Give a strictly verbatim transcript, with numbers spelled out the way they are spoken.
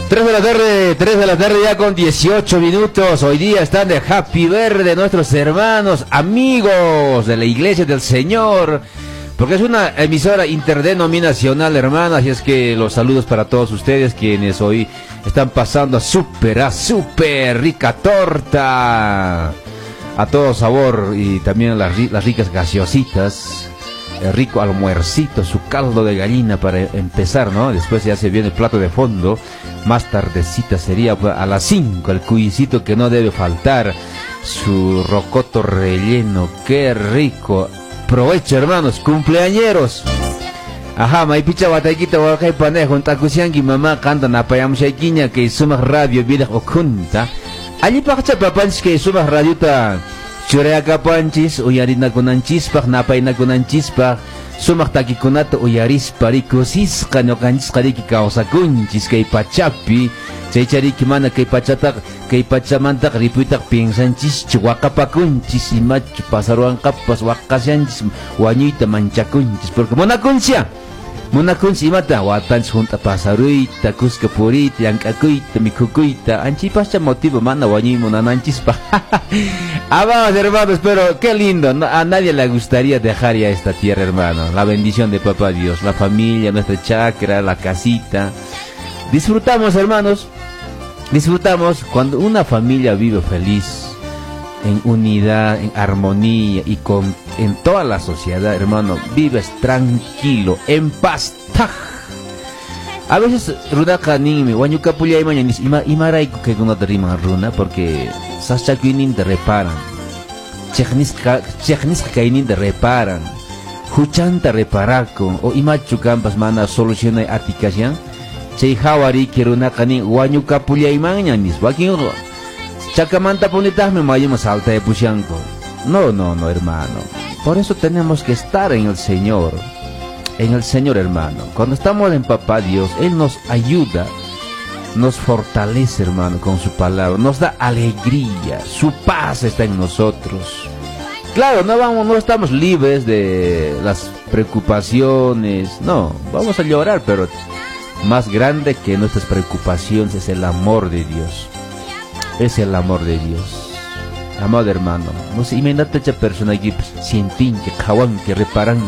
tres de la tarde, tres de la tarde ya con dieciocho minutos. Hoy día están de Happy Verde nuestros hermanos, amigos de la Iglesia del Señor, porque es una emisora interdenominacional, hermanas, y es que los saludos para todos ustedes quienes hoy están pasando a súper, a súper rica torta, a todo sabor, y también las, las ricas gaseositas, el rico almuercito, su caldo de gallina para empezar, ¿no? Después ya se viene el plato de fondo. Más tardecita sería a las cinco el cuyicito que no debe faltar, su rocoto relleno, qué rico. Provecho, hermanos, cumpleañeros. Ajá, mai picha bataquita wakay panay junta kusiangi mamá canta na payam shaikinya que sumak radio vida okunta. Ali pakcha papanch que sumak radio ta Churaya kapanchis, uyarina kunan chispak, napay na kunan chispak, sumak takikunata uyaris parikusis, kano kanchis kariki kausakunchis kay pachapi, chay chariki mana kay pachatak, kay pachamantak ripuitak pingsanchis, chuwakapakunchis, imachu pasaruan kapas wakasyanchis, wanyuita manchakunchis, porque monakunsya. Munakunsi imata watanch junta pasaruita, kuskapurita, yankakuita, mikukuita, anchipascha motivo mana wañi munananchispa. Ah, vamos, hermanos, pero qué lindo, no, a nadie le gustaría dejar ya esta tierra, hermano. La bendición de Papá Dios, la familia, nuestra chacra, la casita. Disfrutamos, hermanos, disfrutamos cuando una familia vive feliz, en unidad, en armonía y con en toda la sociedad, hermano, vives tranquilo, en paz. ¡Taj! A veces runa kanimi, wanyuka pulia imañanis, ima imaraiku que no te rima runa porque sachakuinin te reparan, chechniska chechniska kainin te reparan, huchanta reparako o imachu campas mana soluciona atikasyan, chay hawari que runa kanin wanyuka pulia imañanis, wakin chakamanta ponitahme mayuma salta de pusyanko. No, no, no, hermano. Por eso tenemos que estar en el Señor. En el Señor, hermano. Cuando estamos en Papá Dios, Él nos ayuda, nos fortalece, hermano, con su palabra. Nos da alegría. Su paz está en nosotros. Claro, no vamos, no estamos libres de las preocupaciones. No, vamos a llorar, pero más grande que nuestras preocupaciones es el amor de Dios. Es el amor de Dios. Amado hermano, no sé, imagínate esa persona que sienten, que jawan, que reparan